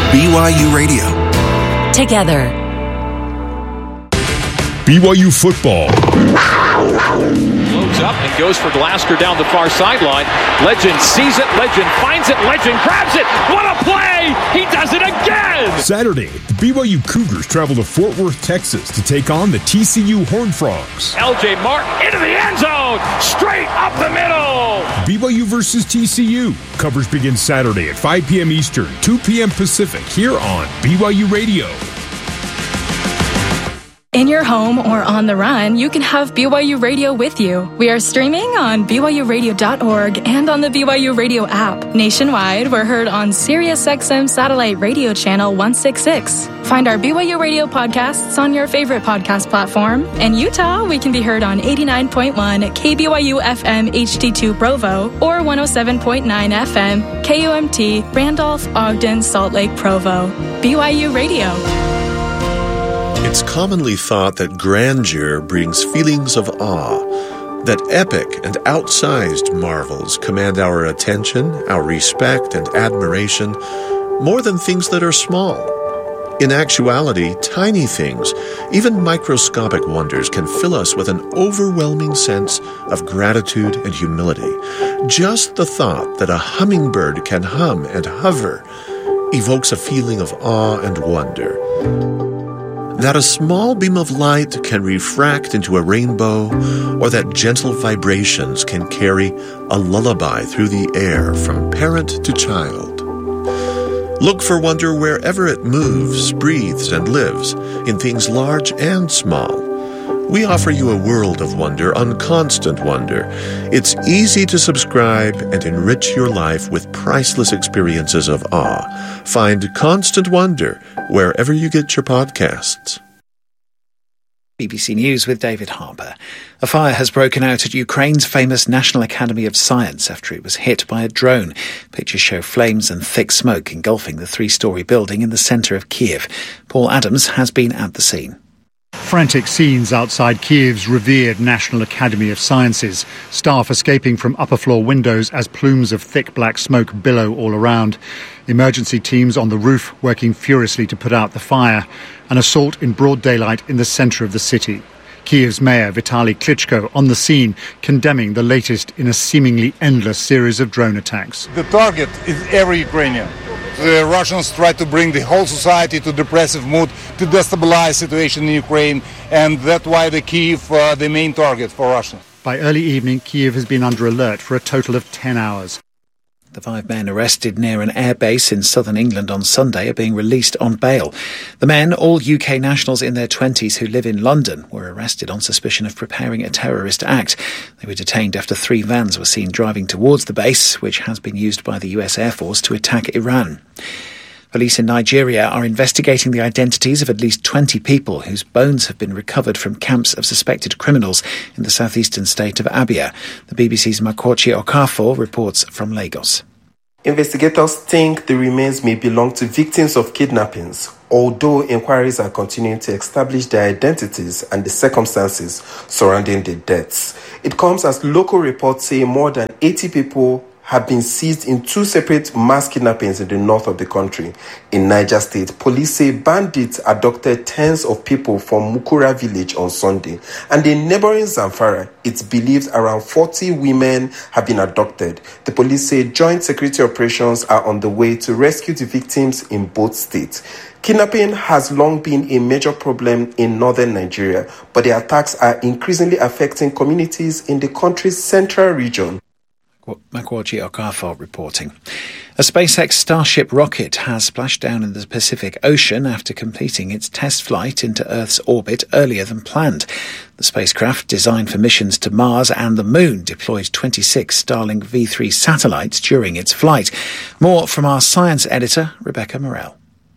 BYU Radio. Together. BYU football. Loads up and goes for Glasgow down the far sideline. Legend sees it. Legend finds it. Legend grabs it. What a play! He does it again! Saturday, the BYU Cougars travel to Fort Worth, Texas to take on the TCU Horned Frogs. LJ Martin into the end zone! Straight up the middle! BYU versus TCU. Coverage begins Saturday at 5 p.m. Eastern, 2 p.m. Pacific, here on BYU Radio. In your home or on the run, you can have BYU Radio with you. We are streaming on BYURadio.org and on the BYU Radio app. Nationwide, we're heard on SiriusXM Satellite Radio Channel 166. Find our BYU Radio podcasts on your favorite podcast platform. In Utah, we can be heard on 89.1 KBYU FM HD2 Provo or 107.9 FM KUMT Randolph, Ogden, Salt Lake, Provo. BYU Radio. It's commonly thought that grandeur brings feelings of awe, that epic and outsized marvels command our attention, our respect, and admiration more than things that are small. In actuality, tiny things, even microscopic wonders, can fill us with an overwhelming sense of gratitude and humility. Just the thought that a hummingbird can hum and hover evokes a feeling of awe and wonder. That a small beam of light can refract into a rainbow, or that gentle vibrations can carry a lullaby through the air from parent to child. Look for wonder wherever it moves, breathes, and lives, in things large and small. We offer you a world of wonder on Constant Wonder. It's easy to subscribe and enrich your life with priceless experiences of awe. Find Constant Wonder wherever you get your podcasts. BBC News with David Harper. A fire has broken out at Ukraine's famous National Academy of Science after it was hit by a drone. Pictures show flames and thick smoke engulfing the three-storey building in the centre of Kiev. Paul Adams has been at the scene. Frantic scenes outside Kiev's revered National Academy of Sciences. Staff escaping from upper-floor windows as plumes of thick black smoke billow all around. Emergency teams on the roof working furiously to put out the fire. An assault in broad daylight in the centre of the city. Kiev's mayor Vitaly Klitschko on the scene, condemning the latest in a seemingly endless series of drone attacks. The target is every Ukrainian. The Russians try to bring the whole society to depressive mood, to destabilize situation in Ukraine, and that's why the Kiev the main target for Russia. By early evening, Kiev has been under alert for a total of 10 hours. The 5 men arrested near an airbase in southern England on Sunday are being released on bail. The men, all UK nationals in their 20s who live in London, were arrested on suspicion of preparing a terrorist act. They were detained after 3 vans were seen driving towards the base, which has been used by the US Air Force to attack Iran. Police in Nigeria are investigating the identities of at least 20 people whose bones have been recovered from camps of suspected criminals in the southeastern state of Abia. The BBC's Makochi Okafor reports from Lagos. Investigators think the remains may belong to victims of kidnappings, although inquiries are continuing to establish their identities and the circumstances surrounding the deaths. It comes as local reports say more than 80 people have been seized in 2 separate mass kidnappings in the north of the country. In Niger State, police say bandits abducted tens of people from Mukura village on Sunday. And in neighboring Zamfara, it's believed around 40 women have been abducted. The police say joint security operations are on the way to rescue the victims in both states. Kidnapping has long been a major problem in northern Nigeria, but the attacks are increasingly affecting communities in the country's central region. Makwaji Okafor reporting. A SpaceX Starship rocket has splashed down in the Pacific Ocean after completing its test flight into Earth's orbit earlier than planned. The spacecraft, designed for missions to Mars and the Moon, deployed 26 Starlink V3 satellites during its flight. More from our science editor, Rebecca Morell.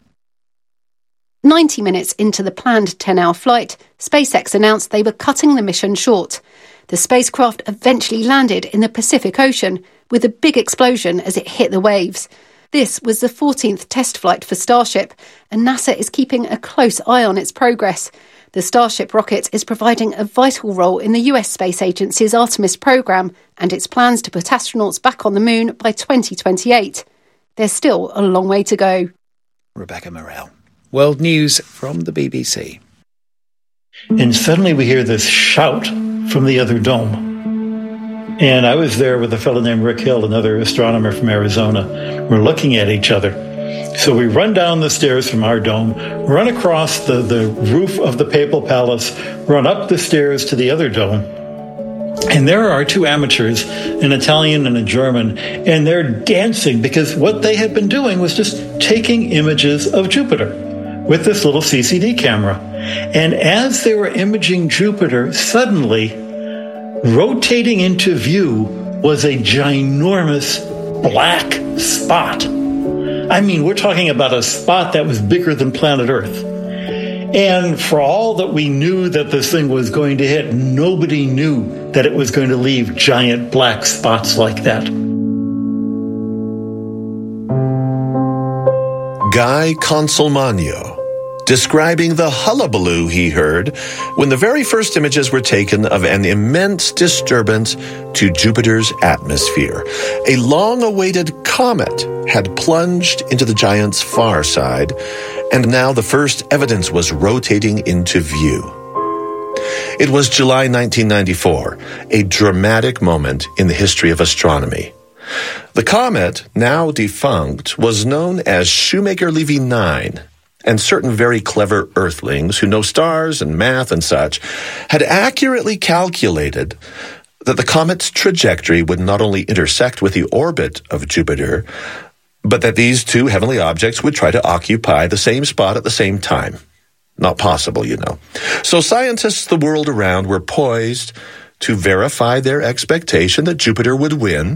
90 minutes into the planned 10-hour flight, SpaceX announced they were cutting the mission short. The spacecraft eventually landed in the Pacific Ocean with a big explosion as it hit the waves. This was the 14th test flight for Starship, and NASA is keeping a close eye on its progress. The Starship rocket is providing a vital role in the US Space Agency's Artemis program and its plans to put astronauts back on the Moon by 2028. There's still a long way to go. Rebecca Morrell. World News from the BBC. And suddenly we hear this shout from the other dome. And I was there with a fellow named Rick Hill, another astronomer from Arizona. We're looking at each other. So we run down the stairs from our dome, run across the roof of the Papal Palace, run up the stairs to the other dome. And there are two amateurs, an Italian and a German, and they're dancing because what they had been doing was just taking images of Jupiter with this little CCD camera. And as they were imaging Jupiter, suddenly, rotating into view was a ginormous black spot. I mean, we're talking about a spot that was bigger than planet Earth. And for all that we knew that this thing was going to hit, nobody knew that it was going to leave giant black spots like that. Guy Consolmagno, describing the hullabaloo he heard when the very first images were taken of an immense disturbance to Jupiter's atmosphere. A long-awaited comet had plunged into the giant's far side, and now the first evidence was rotating into view. It was July 1994, a dramatic moment in the history of astronomy. The comet, now defunct, was known as Shoemaker-Levy 9, and certain very clever Earthlings who know stars and math and such had accurately calculated that the comet's trajectory would not only intersect with the orbit of Jupiter, but that these two heavenly objects would try to occupy the same spot at the same time. Not possible, you know. So scientists the world around were poised to verify their expectation that Jupiter would win.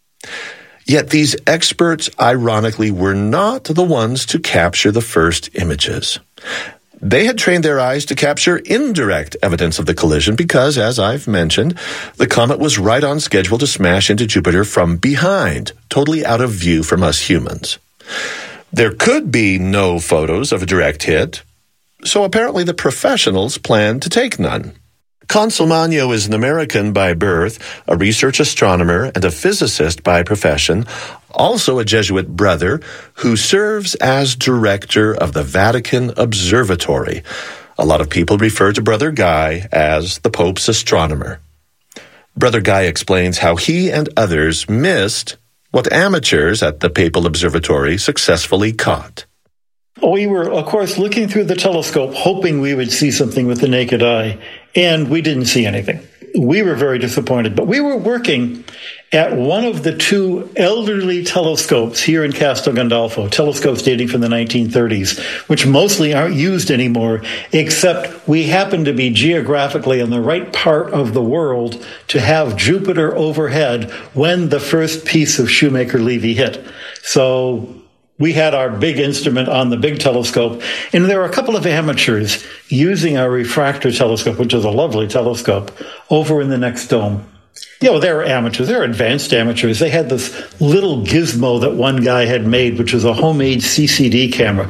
Yet these experts, ironically, were not the ones to capture the first images. They had trained their eyes to capture indirect evidence of the collision because, as I've mentioned, the comet was right on schedule to smash into Jupiter from behind, totally out of view from us humans. There could be no photos of a direct hit, so apparently the professionals planned to take none. Consolmagno is an American by birth, a research astronomer, and a physicist by profession, also a Jesuit brother who serves as director of the Vatican Observatory. A lot of people refer to Brother Guy as the Pope's astronomer. Brother Guy explains how he and others missed what amateurs at the Papal Observatory successfully caught. We were, of course, looking through the telescope, hoping we would see something with the naked eye, and we didn't see anything. We were very disappointed, but we were working at one of the two elderly telescopes here in Castel Gandolfo, telescopes dating from the 1930s, which mostly aren't used anymore, except we happen to be geographically in the right part of the world to have Jupiter overhead when the first piece of Shoemaker-Levy hit. So we had our big instrument on the big telescope, and there were a couple of amateurs using our refractor telescope, which is a lovely telescope, over in the next dome. You know, they were amateurs. They were advanced amateurs. They had this little gizmo that one guy had made, which was a homemade CCD camera.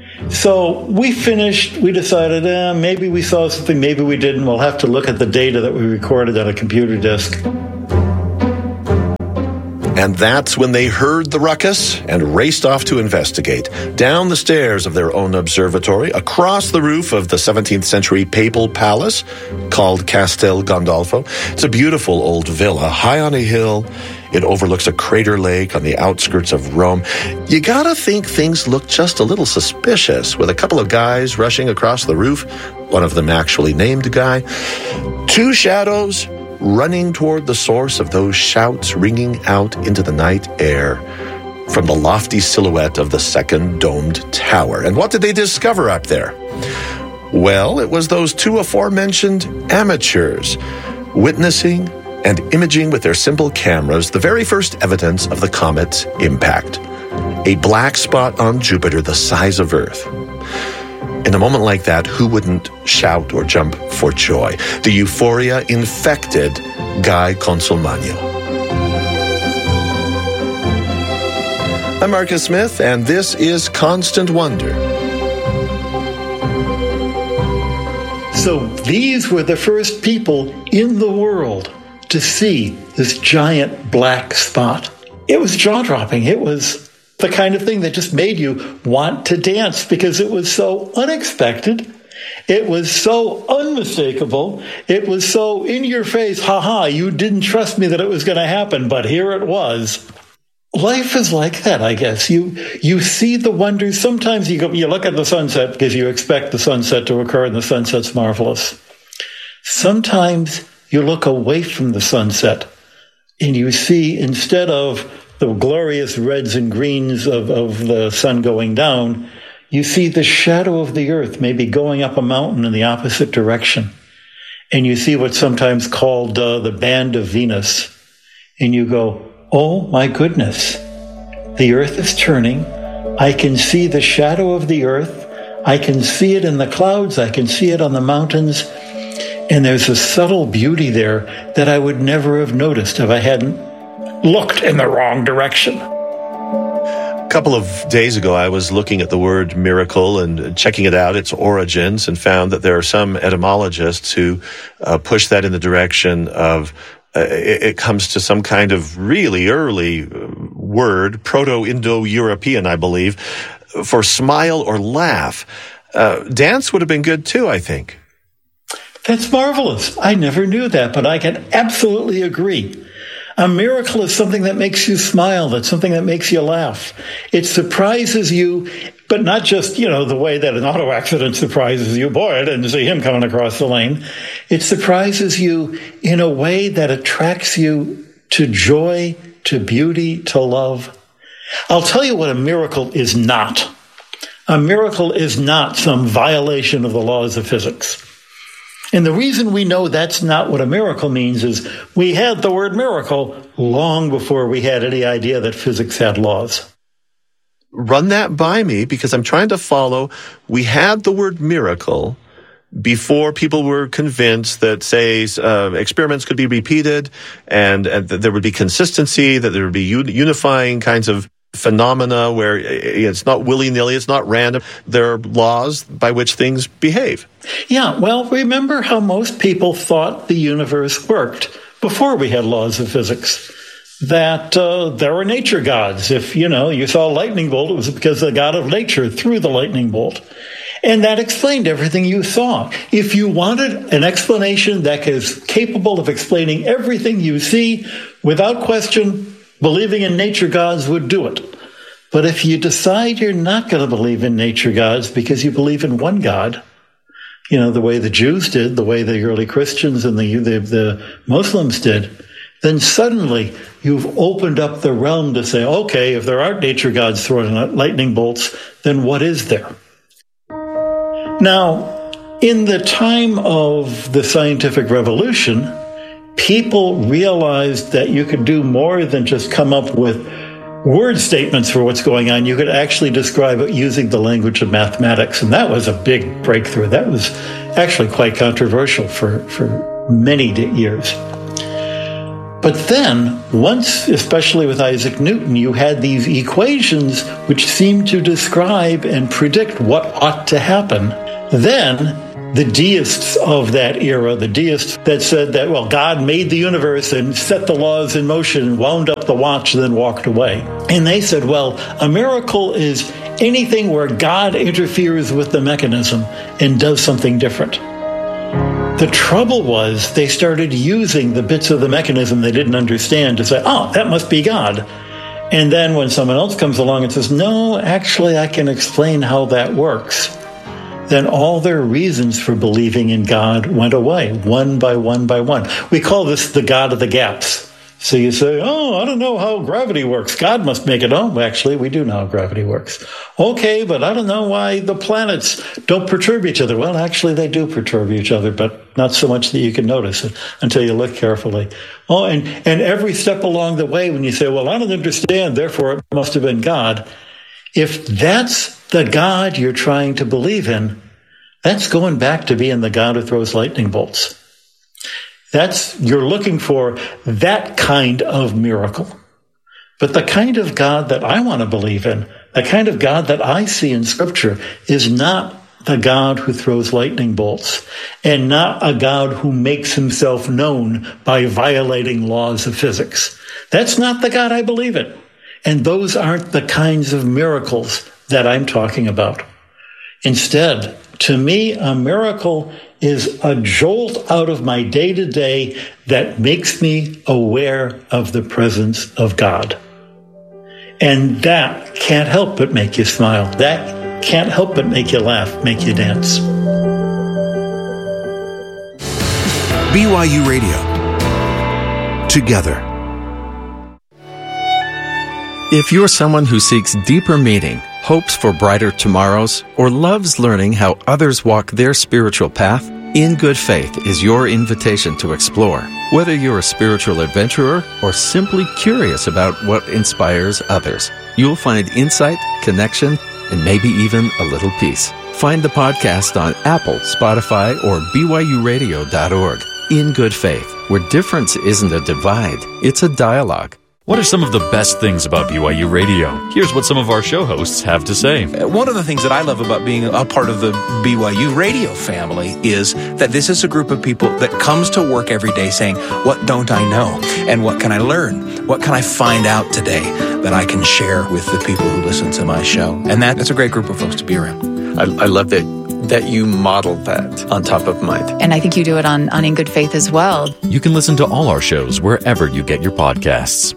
So we finished. We decided, maybe we saw something, maybe we didn't. We'll have to look at the data that we recorded on a computer disk. And that's when they heard the ruckus and raced off to investigate. Down the stairs of their own observatory, across the roof of the 17th century Papal Palace, called Castel Gandolfo. It's a beautiful old villa, high on a hill. It overlooks a crater lake on the outskirts of Rome. You gotta think things look just a little suspicious, with a couple of guys rushing across the roof, one of them actually named Guy. Two shadows running toward the source of those shouts ringing out into the night air from the lofty silhouette of the second domed tower. And what did they discover up there? Well, it was those two aforementioned amateurs witnessing and imaging with their simple cameras the very first evidence of the comet's impact. A black spot on Jupiter the size of Earth. In a moment like that, who wouldn't shout or jump for joy? The euphoria infected Guy Consolmagno. I'm Marcus Smith, and this is Constant Wonder. So these were the first people in the world to see this giant black spot. It was jaw-dropping. It was the kind of thing that just made you want to dance because it was so unexpected. It was so unmistakable. It was so in your face. Ha, you didn't trust me that it was going to happen, but here it was. Life is like that, I guess. You see the wonders. Sometimes you look at the sunset because you expect the sunset to occur and the sunset's marvelous. Sometimes you look away from the sunset and you see, instead of the glorious reds and greens of the sun going down, you see the shadow of the earth maybe going up a mountain in the opposite direction. And you see what's sometimes called the band of Venus. And you go, oh my goodness, the earth is turning. I can see the shadow of the earth. I can see it in the clouds. I can see it on the mountains. And there's a subtle beauty there that I would never have noticed if I hadn't looked in the wrong direction. A couple of days ago, I was looking at the word miracle and checking it out, its origins, and found that there are some etymologists who push that in the direction of it comes to some kind of really early word, Proto-Indo-European, I believe, for smile or laugh. Dance would have been good too, I think. That's marvelous. I never knew that, but I can absolutely agree. A miracle is something that makes you smile. That's something that makes you laugh. It surprises you, but not just, the way that an auto accident surprises you. Boy, I didn't see him coming across the lane. It surprises you in a way that attracts you to joy, to beauty, to love. I'll tell you what a miracle is not. A miracle is not some violation of the laws of physics. And the reason we know that's not what a miracle means is we had the word miracle long before we had any idea that physics had laws. Run that by me, because I'm trying to follow. We had the word miracle before people were convinced that, say, experiments could be repeated and that there would be consistency, that there would be unifying kinds of phenomena where it's not willy-nilly, it's not random. There are laws by which things behave. Yeah, well, remember how most people thought the universe worked before we had laws of physics. That there were nature gods. If, you saw a lightning bolt, it was because the god of nature threw the lightning bolt. And that explained everything you saw. If you wanted an explanation that is capable of explaining everything you see, without question, believing in nature gods would do it. But if you decide you're not going to believe in nature gods because you believe in one God, the way the Jews did, the way the early Christians and the Muslims did, then suddenly you've opened up the realm to say, okay, if there aren't nature gods throwing lightning bolts, then what is there? Now, in the time of the scientific revolution, people realized that you could do more than just come up with word statements for what's going on. You could actually describe it using the language of mathematics. And that was a big breakthrough. That was actually quite controversial for many years. But then, once, especially with Isaac Newton, you had these equations which seemed to describe and predict what ought to happen. Then, the deists of that era, the deists that said that, God made the universe and set the laws in motion and wound up the watch and then walked away. And they said, a miracle is anything where God interferes with the mechanism and does something different. The trouble was they started using the bits of the mechanism they didn't understand to say, that must be God. And then when someone else comes along and says, no, actually, I can explain how that works, then all their reasons for believing in God went away, one by one by one. We call this the God of the gaps. So you say, I don't know how gravity works. God must make it. Actually, we do know how gravity works. Okay, but I don't know why the planets don't perturb each other. Well, actually, they do perturb each other, but not so much that you can notice it until you look carefully. And every step along the way, when you say, I don't understand, therefore it must have been God. If that's the God you're trying to believe in, that's going back to being the God who throws lightning bolts. You're looking for that kind of miracle. But the kind of God that I want to believe in, the kind of God that I see in Scripture, is not the God who throws lightning bolts, and not a God who makes himself known by violating laws of physics. That's not the God I believe in. And those aren't the kinds of miracles that I'm talking about. Instead, to me, a miracle is a jolt out of my day-to-day that makes me aware of the presence of God. And that can't help but make you smile. That can't help but make you laugh, make you dance. BYU Radio. Together. If you're someone who seeks deeper meaning, hopes for brighter tomorrows, or loves learning how others walk their spiritual path, In Good Faith is your invitation to explore. Whether you're a spiritual adventurer or simply curious about what inspires others, you'll find insight, connection, and maybe even a little peace. Find the podcast on Apple, Spotify, or BYURadio.org. In Good Faith, where difference isn't a divide, it's a dialogue. What are some of the best things about BYU Radio? Here's what some of our show hosts have to say. One of the things that I love about being a part of the BYU Radio family is that this is a group of people that comes to work every day saying, what don't I know? And what can I learn? What can I find out today that I can share with the people who listen to my show? And that's a great group of folks to be around. I love that you model that on Top of Mind. And I think you do it on In Good Faith as well. You can listen to all our shows wherever you get your podcasts.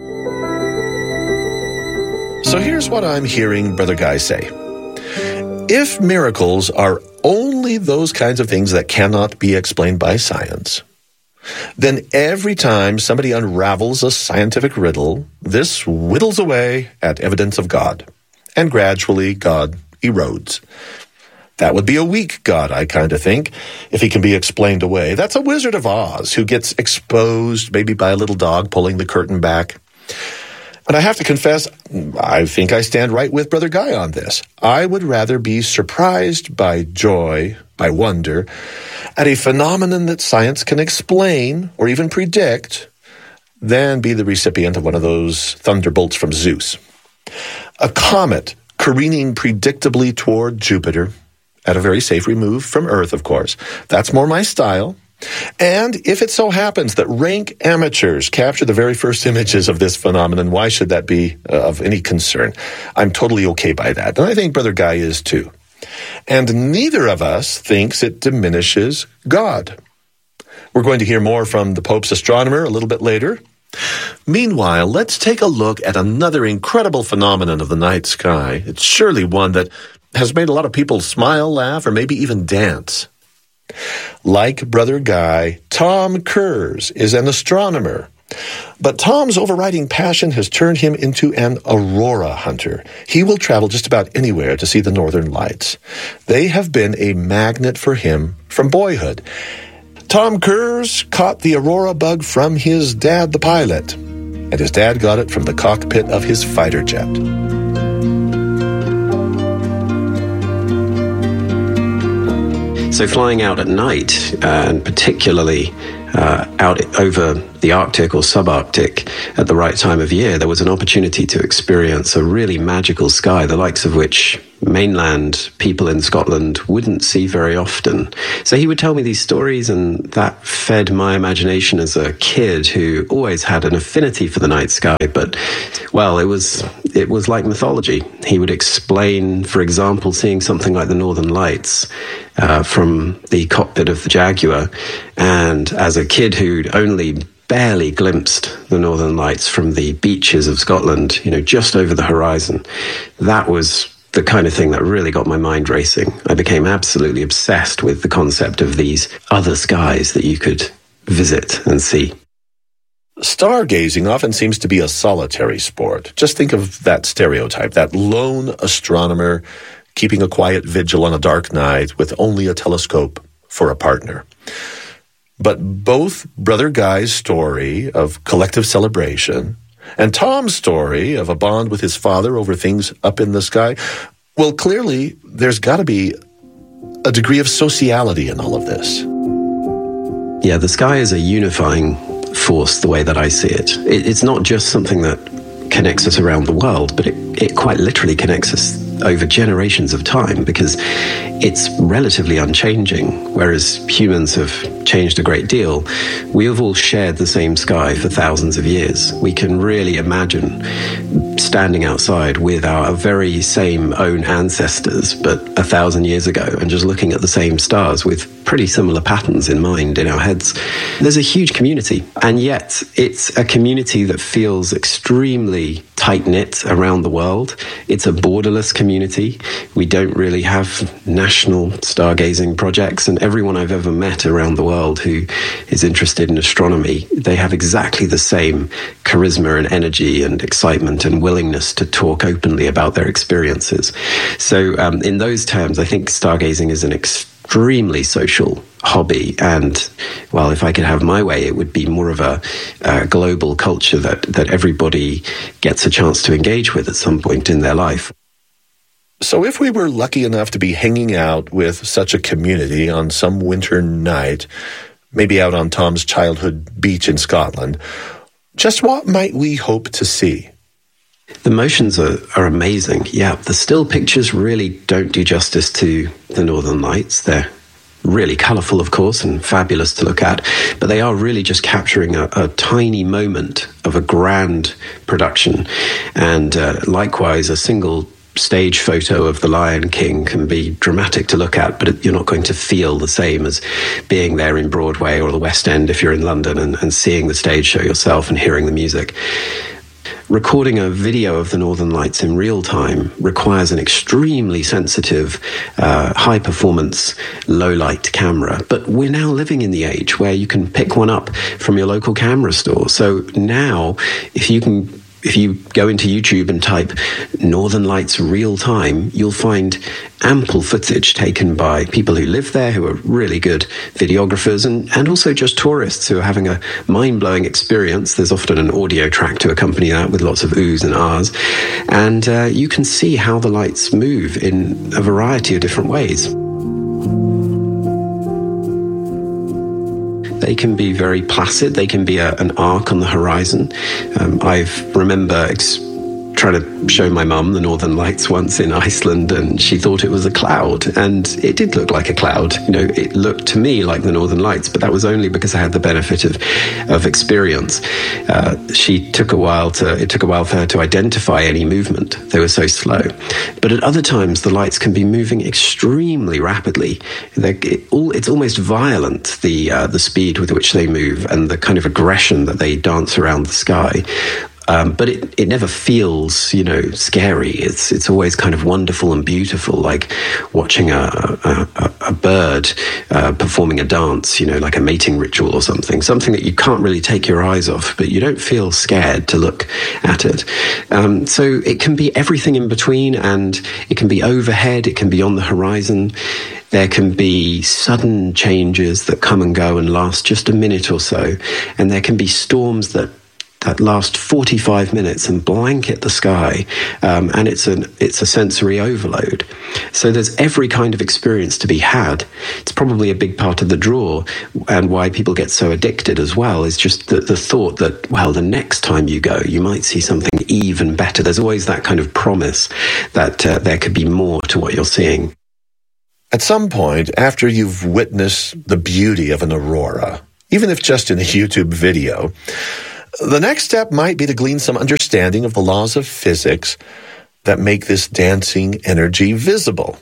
So here's what I'm hearing Brother Guy say. If miracles are only those kinds of things that cannot be explained by science, then every time somebody unravels a scientific riddle, this whittles away at evidence of God, and gradually God erodes. That would be a weak God, I kind of think, if he can be explained away. That's a Wizard of Oz who gets exposed maybe by a little dog pulling the curtain back. And I have to confess, I think I stand right with Brother Guy on this. I would rather be surprised by joy, by wonder, at a phenomenon that science can explain or even predict, than be the recipient of one of those thunderbolts from Zeus. A comet careening predictably toward Jupiter, at a very safe remove from Earth, of course. That's more my style. And if it so happens that rank amateurs capture the very first images of this phenomenon, why should that be of any concern? I'm totally okay by that. And I think Brother Guy is too. And neither of us thinks it diminishes God. We're going to hear more from the Pope's astronomer a little bit later. Meanwhile, let's take a look at another incredible phenomenon of the night sky. It's surely one that has made a lot of people smile, laugh, or maybe even dance. Like Brother Guy, Tom Kurz is an astronomer. But Tom's overriding passion has turned him into an aurora hunter. He will travel just about anywhere to see the northern lights. They have been a magnet for him from boyhood. Tom Kurz caught the aurora bug from his dad, the pilot, and his dad got it from the cockpit of his fighter jet. So flying out at night, and particularly out over the Arctic or subarctic at the right time of year, there was an opportunity to experience a really magical sky, the likes of which mainland people in Scotland wouldn't see very often. So he would tell me these stories, and that fed my imagination as a kid who always had an affinity for the night sky. But, well, it was like mythology. He would explain, for example, seeing something like the Northern Lights from the cockpit of the Jaguar. And as a kid who'd only barely glimpsed the Northern Lights from the beaches of Scotland, just over the horizon, that was the kind of thing that really got my mind racing. I became absolutely obsessed with the concept of these other skies that you could visit and see. Stargazing often seems to be a solitary sport. Just think of that stereotype, that lone astronomer keeping a quiet vigil on a dark night with only a telescope for a partner. But both Brother Guy's story of collective celebration and Tom's story of a bond with his father over things up in the sky, well, clearly there's got to be a degree of sociality in all of this. Yeah, the sky is a unifying force, the way that I see it. It's not just something that connects us around the world, but it quite literally connects us over generations of time because it's relatively unchanging, whereas humans have changed a great deal. We have all shared the same sky for thousands of years. We can really imagine standing outside with our very same own ancestors, but 1,000 years ago, and just looking at the same stars with pretty similar patterns in mind in our heads. There's a huge community, and yet it's a community that feels extremely tight-knit around the world. It's a borderless community. We don't really have national stargazing projects, and everyone I've ever met around the world who is interested in astronomy, they have exactly the same charisma and energy and excitement and willingness to talk openly about their experiences. So in those terms, I think stargazing is an extremely social hobby, and well, if I could have my way, it would be more of a global culture that everybody gets a chance to engage with at some point in their life. So if we were lucky enough to be hanging out with such a community on some winter night, maybe out on Tom's childhood beach in Scotland, just what might we hope to see? The motions are amazing. Yeah, the still pictures really don't do justice to the Northern Lights. They're really colourful, of course, and fabulous to look at, but they are really just capturing a tiny moment of a grand production. And likewise, a single stage photo of the Lion King can be dramatic to look at, but you're not going to feel the same as being there in Broadway or the West End if you're in London and seeing the stage show yourself and hearing the music. Recording a video of the Northern Lights in real time requires an extremely sensitive, high-performance, low-light camera. But we're now living in the age where you can pick one up from your local camera store. So now, if you go into YouTube and type Northern Lights real time, you'll find ample footage taken by people who live there, who are really good videographers, and also just tourists who are having a mind-blowing experience. There's often an audio track to accompany that with lots of oohs and ahs. And you can see how the lights move in a variety of different ways. They can be very placid. They can be an arc on the horizon. I remember trying to show my mum the Northern Lights once in Iceland, and she thought it was a cloud, and it did look like a cloud. You know, it looked to me like the Northern Lights, but that was only because I had the benefit of experience. It took a while for her to identify any movement. They were so slow. But at other times, the lights can be moving extremely rapidly. It's almost violent, the speed with which they move and the kind of aggression that they dance around the sky. But it never feels, scary. It's always kind of wonderful and beautiful, like watching a bird performing a dance, like a mating ritual or something that you can't really take your eyes off, but you don't feel scared to look at it. So it can be everything in between, and it can be overhead, it can be on the horizon. There can be sudden changes that come and go and last just a minute or so, and there can be storms that last 45 minutes and blanket the sky, and it's a sensory overload. So there's every kind of experience to be had. It's probably a big part of the draw, and why people get so addicted as well is just the thought that, well, the next time you go, you might see something even better. There's always that kind of promise that there could be more to what you're seeing. At some point, after you've witnessed the beauty of an aurora, even if just in a YouTube video, the next step might be to glean some understanding of the laws of physics that make this dancing energy visible.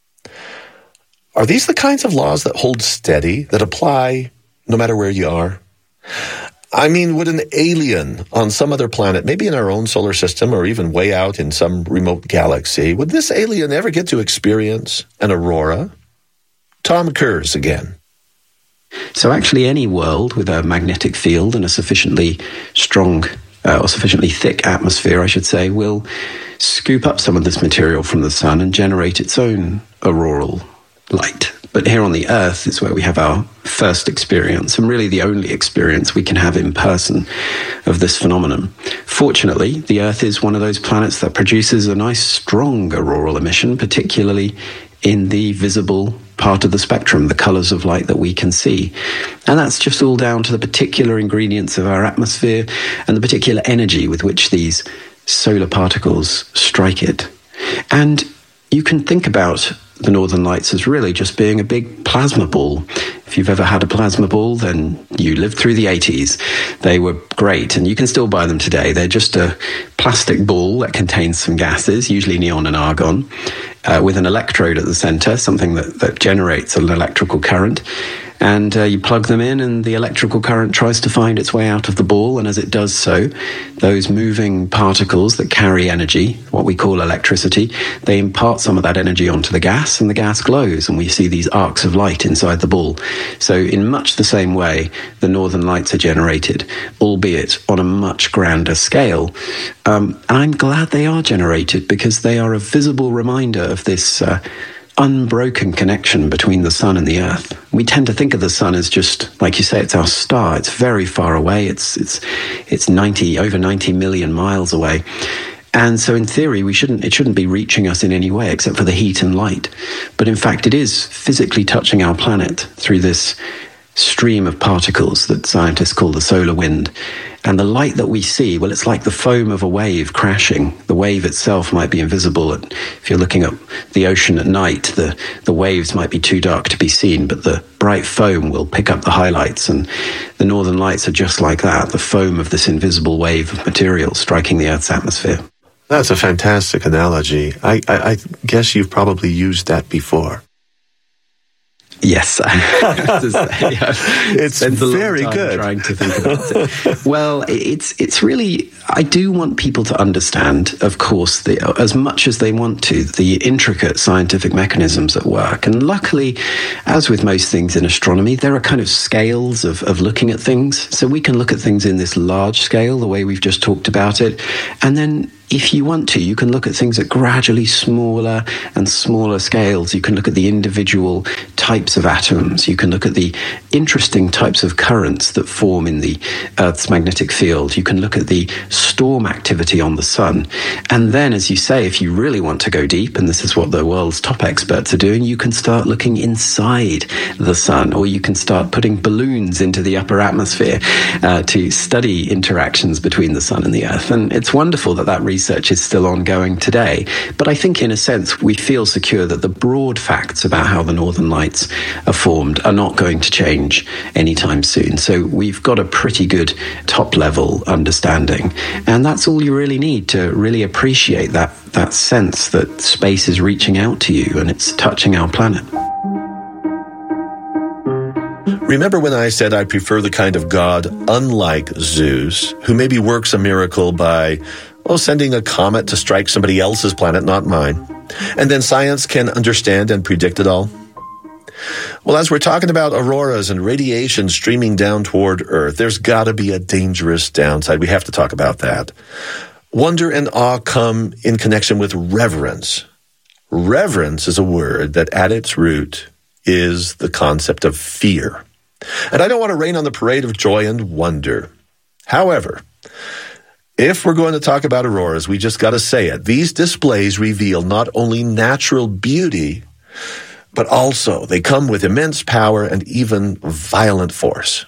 Are these the kinds of laws that hold steady, that apply no matter where you are? I mean, would an alien on some other planet, maybe in our own solar system or even way out in some remote galaxy, would this alien ever get to experience an aurora? Tom Kurz again. So actually any world with a magnetic field and a sufficiently strong or sufficiently thick atmosphere, I should say, will scoop up some of this material from the sun and generate its own auroral light. But here on the Earth is where we have our first experience, and really the only experience we can have in person of this phenomenon. Fortunately, the Earth is one of those planets that produces a nice strong auroral emission, particularly in the visible part of the spectrum, the colours of light that we can see. And that's just all down to the particular ingredients of our atmosphere and the particular energy with which these solar particles strike it. And you can think about the Northern Lights as really just being a big plasma ball. If you've ever had a plasma ball, then you lived through the 80s. They were great, and you can still buy them today. They're just a plastic ball that contains some gases, usually neon and argon, with an electrode at the center, something that generates an electrical current. And you plug them in, and the electrical current tries to find its way out of the ball. And as it does so, those moving particles that carry energy, what we call electricity, they impart some of that energy onto the gas, and the gas glows, and we see these arcs of light inside the ball. So in much the same way, the Northern Lights are generated, albeit on a much grander scale. And I'm glad they are generated, because they are a visible reminder of this unbroken connection between the sun and the earth. We tend to think of the sun as just, like you say, it's our star. It's very far away. It's over 90 million miles away. And so in theory, it shouldn't be reaching us in any way except for the heat and light. But in fact, it is physically touching our planet through this stream of particles that scientists call the solar wind. And the light that we see, well, it's like the foam of a wave crashing. The wave itself might be invisible. If you're looking at the ocean at night, the waves might be too dark to be seen, but the bright foam will pick up the highlights. And the Northern Lights are just like that, the foam of this invisible wave of material striking the Earth's atmosphere. That's a fantastic analogy. I guess you've probably used that before. Yes. It's very good. Trying to think about it. Well, it's really, I do want people to understand, of course, as much as they want to, the intricate scientific mechanisms at work. And luckily, as with most things in astronomy, there are kind of scales of looking at things. So we can look at things in this large scale, the way we've just talked about it. And then if you want to, you can look at things at gradually smaller and smaller scales. You can look at the individual types of atoms. You can look at the interesting types of currents that form in the Earth's magnetic field. You can look at the storm activity on the sun. And then, as you say, if you really want to go deep, and this is what the world's top experts are doing, you can start looking inside the sun, or you can start putting balloons into the upper atmosphere to study interactions between the sun and the Earth. And it's wonderful that research is still ongoing today. But I think, in a sense, we feel secure that the broad facts about how the Northern Lights are formed are not going to change anytime soon. So we've got a pretty good top-level understanding. And that's all you really need to really appreciate that sense that space is reaching out to you and it's touching our planet. Remember when I said I prefer the kind of God unlike Zeus, who maybe works a miracle by sending a comet to strike somebody else's planet, not mine. And then science can understand and predict it all. Well, as we're talking about auroras and radiation streaming down toward Earth, there's got to be a dangerous downside. We have to talk about that. Wonder and awe come in connection with reverence. Reverence is a word that at its root is the concept of fear. And I don't want to rain on the parade of joy and wonder. However, if we're going to talk about auroras, we just got to say it. These displays reveal not only natural beauty, but also they come with immense power and even violent force.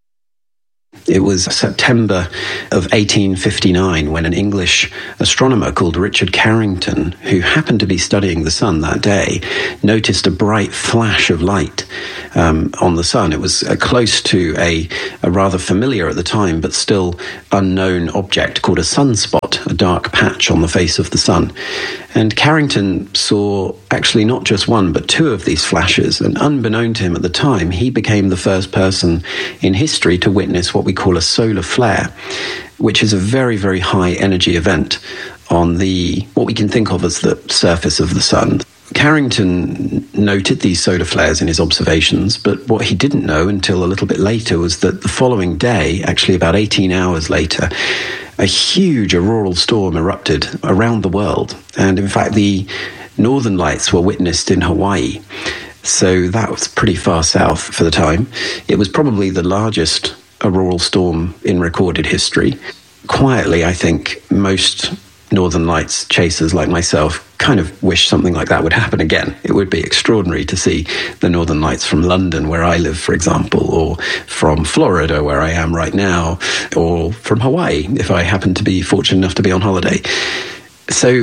It was September of 1859 when an English astronomer called Richard Carrington, who happened to be studying the sun that day, noticed a bright flash of light on the sun. It was close to a rather familiar at the time, but still unknown object called a sunspot, a dark patch on the face of the sun. And Carrington saw actually not just one, but two of these flashes. And unbeknown to him at the time, he became the first person in history to witness what we call a solar flare, which is a very, very high energy event on what we can think of as the surface of the sun. Carrington noted these solar flares in his observations, but what he didn't know until a little bit later was that the following day, actually about 18 hours later, a huge auroral storm erupted around the world. And in fact, the Northern Lights were witnessed in Hawaii. So that was pretty far south for the time. It was probably the largest auroral storm in recorded history. Quietly, I think most Northern Lights chasers like myself kind of wish something like that would happen again. It would be extraordinary to see the Northern Lights from London, where I live, for example, or from Florida, where I am right now, or from Hawaii, if I happen to be fortunate enough to be on holiday. So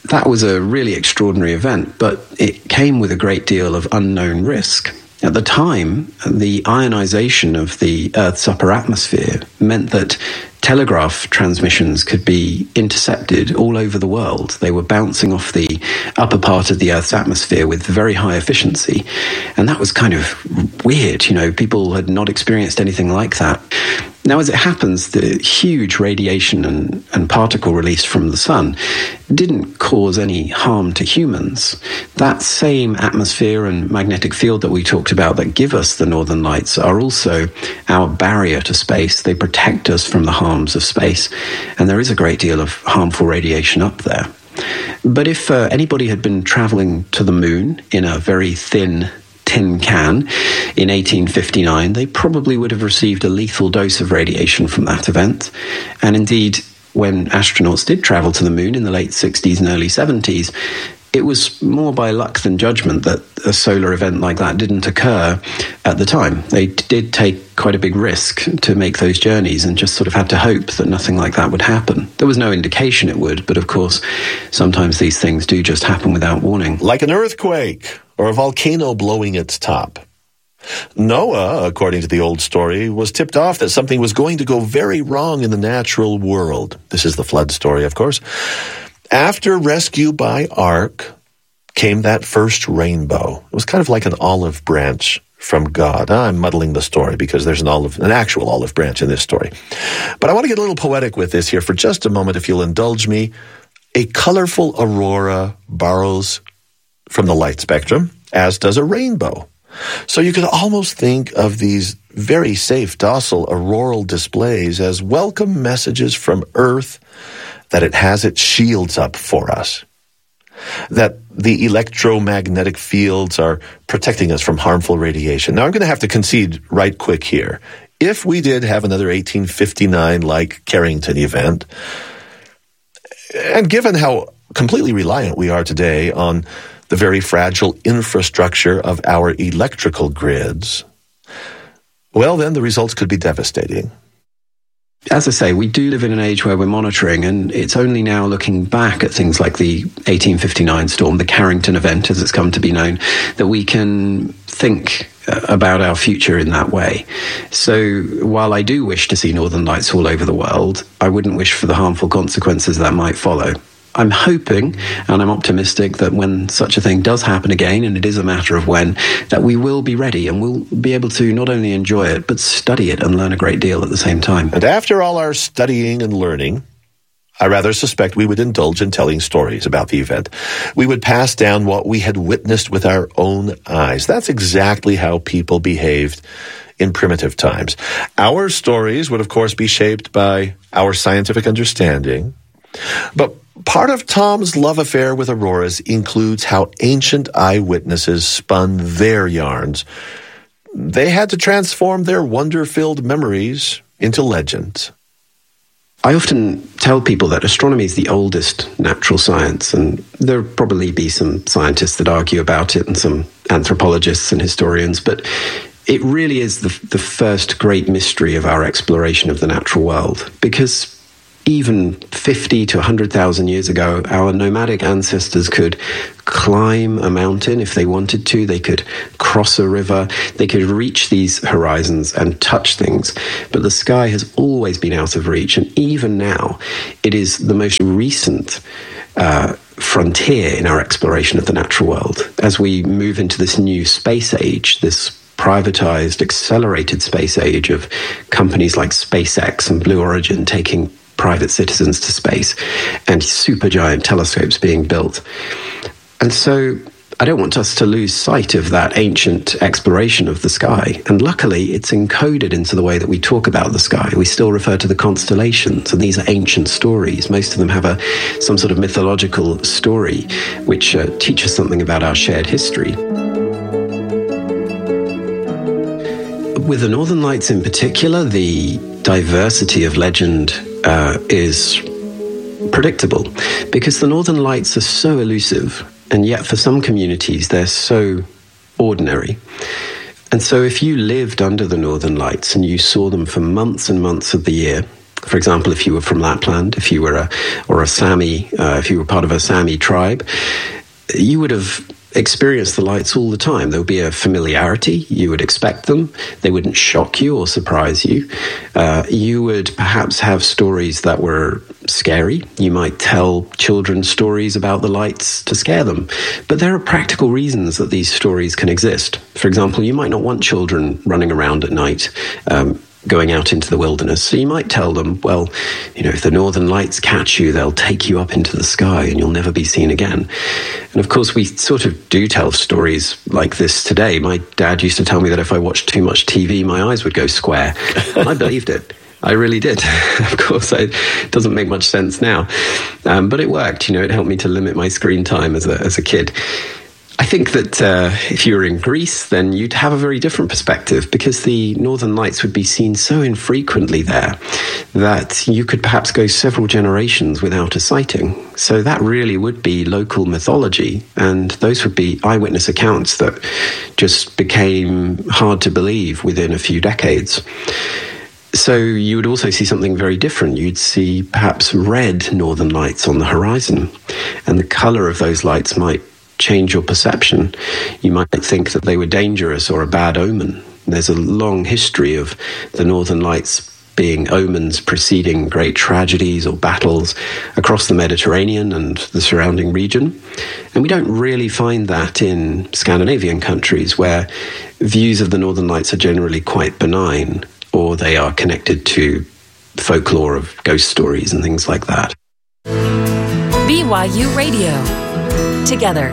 that was a really extraordinary event, but it came with a great deal of unknown risk. At the time, the ionization of the Earth's upper atmosphere meant that telegraph transmissions could be intercepted all over the world. They were bouncing off the upper part of the Earth's atmosphere with very high efficiency. And that was kind of weird. You know, people had not experienced anything like that. Now, as it happens, the huge radiation and particle release from the sun didn't cause any harm to humans. That same atmosphere and magnetic field that we talked about that give us the northern lights are also our barrier to space. They protect us from the harms of space, and there is a great deal of harmful radiation up there. But if anybody had been traveling to the moon in a very thin tin can in 1859, they probably would have received a lethal dose of radiation from that event. And indeed, when astronauts did travel to the moon in the late 60s and early 70s, it was more by luck than judgment that a solar event like that didn't occur at the time. They did take quite a big risk to make those journeys and just sort of had to hope that nothing like that would happen. There was no indication it would, but of course, sometimes these things do just happen without warning. Like an earthquake or a volcano blowing its top. Noah, according to the old story, was tipped off that something was going to go very wrong in the natural world. This is the flood story, of course. After rescue by ark came that first rainbow. It was kind of like an olive branch from God. I'm muddling the story because there's an actual olive branch in this story. But I want to get a little poetic with this here for just a moment, if you'll indulge me. A colorful aurora borrows from the light spectrum, as does a rainbow. So you could almost think of these very safe, docile auroral displays as welcome messages from Earth that it has its shields up for us, that the electromagnetic fields are protecting us from harmful radiation. Now, I'm going to have to concede right quick here. If we did have another 1859-like Carrington event, and given how completely reliant we are today on the very fragile infrastructure of our electrical grids, well, then the results could be devastating. As I say, we do live in an age where we're monitoring, and it's only now looking back at things like the 1859 storm, the Carrington event, as it's come to be known, that we can think about our future in that way. So while I do wish to see northern lights all over the world, I wouldn't wish for the harmful consequences that might follow. I'm hoping and I'm optimistic that when such a thing does happen again, and it is a matter of when, that we will be ready and we'll be able to not only enjoy it, but study it and learn a great deal at the same time. And after all our studying and learning, I rather suspect we would indulge in telling stories about the event. We would pass down what we had witnessed with our own eyes. That's exactly how people behaved in primitive times. Our stories would, of course, be shaped by our scientific understanding, but part of Tom's love affair with auroras includes how ancient eyewitnesses spun their yarns. They had to transform their wonder-filled memories into legends. I often tell people that astronomy is the oldest natural science, and there'll probably be some scientists that argue about it and some anthropologists and historians, but it really is the first great mystery of our exploration of the natural world, because even 50 to 100,000 years ago, our nomadic ancestors could climb a mountain if they wanted to. They could cross a river. They could reach these horizons and touch things. But the sky has always been out of reach. And even now, it is the most recent frontier in our exploration of the natural world. As we move into this new space age, this privatized, accelerated space age of companies like SpaceX and Blue Origin taking private citizens to space, and supergiant telescopes being built. And so I don't want us to lose sight of that ancient exploration of the sky. And luckily, it's encoded into the way that we talk about the sky. We still refer to the constellations, and these are ancient stories. Most of them have some sort of mythological story, which teach us something about our shared history. With the Northern Lights in particular, the diversity of legend is predictable, because the Northern Lights are so elusive, and yet for some communities they're so ordinary. And so if you lived under the Northern Lights and you saw them for months and months of the year, For example, if you were from Lapland, if you were a Sami, if you were part of a Sami tribe, you would have experienced the lights all the time. There would be a familiarity. You would expect them. They wouldn't shock you or surprise you. You would perhaps have stories that were scary. You might tell children stories about the lights to scare them. But there are practical reasons that these stories can exist. For example, you might not want children running around at night, going out into the wilderness. So you might tell them, well, if the northern lights catch you, they'll take you up into the sky and you'll never be seen again. And of course, we sort of do tell stories like this today. My dad used to tell me that if I watched too much TV, my eyes would go square. I believed it. I really did. Of course, it doesn't make much sense now. But it worked. It helped me to limit my screen time as a kid. I think that if you were in Greece, then you'd have a very different perspective, because the northern lights would be seen so infrequently there that you could perhaps go several generations without a sighting. So that really would be local mythology, and those would be eyewitness accounts that just became hard to believe within a few decades. So you would also see something very different. You'd see perhaps red northern lights on the horizon, and the colour of those lights might change your perception. You might think that they were dangerous or a bad omen. There's a long history of the northern lights being omens preceding great tragedies or battles across the Mediterranean and the surrounding region. And we don't really find that in Scandinavian countries, where views of the northern lights are generally quite benign, or they are connected to folklore of ghost stories and things like that. BYU Radio. Together.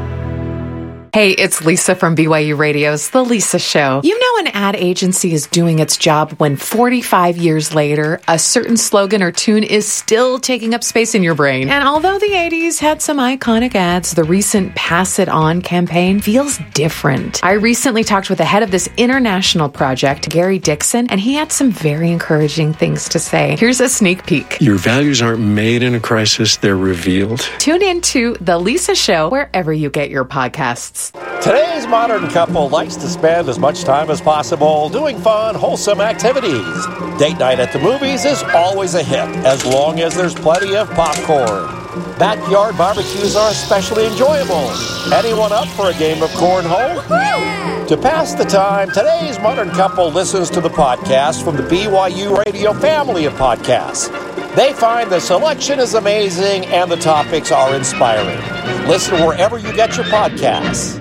Hey, it's Lisa from BYU Radio's The Lisa Show. You know an ad agency is doing its job when 45 years later, a certain slogan or tune is still taking up space in your brain. And although the 80s had some iconic ads, the recent Pass It On campaign feels different. I recently talked with the head of this international project, Gary Dixon, and he had some very encouraging things to say. Here's a sneak peek. Your values aren't made in a crisis, they're revealed. Tune in to The Lisa Show wherever you get your podcasts. Today's modern couple likes to spend as much time as possible doing fun, wholesome activities. Date night at the movies is always a hit, as long as there's plenty of popcorn. Backyard barbecues are especially enjoyable. Anyone up for a game of cornhole? To pass the time, today's modern couple listens to the podcast from the BYU Radio family of podcasts. They find the selection is amazing and the topics are inspiring. Listen wherever you get your podcasts.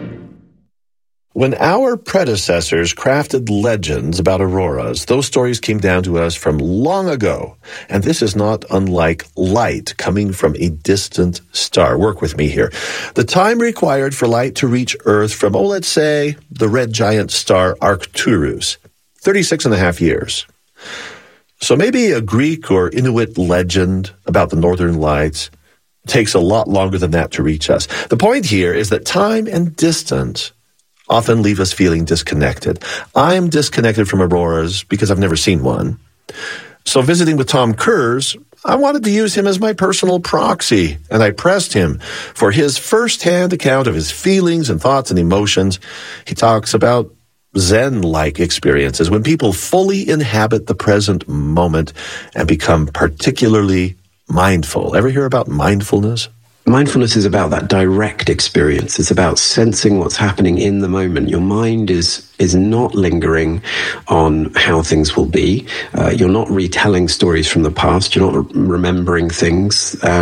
When our predecessors crafted legends about auroras, those stories came down to us from long ago. And this is not unlike light coming from a distant star. Work with me here. The time required for light to reach Earth from, let's say, the red giant star Arcturus, 36.5 years. So maybe a Greek or Inuit legend about the northern lights takes a lot longer than that to reach us. The point here is that time and distance often leave us feeling disconnected. I'm disconnected from auroras because I've never seen one. So visiting with Tom Kurz, I wanted to use him as my personal proxy, and I pressed him for his first-hand account of his feelings and thoughts and emotions. He talks about Zen-like experiences when people fully inhabit the present moment and become particularly mindful. Ever hear about mindfulness? Mindfulness is about that direct experience. It's about sensing what's happening in the moment. Your mind is not lingering on how things will be. You're not retelling stories from the past. You're not remembering things.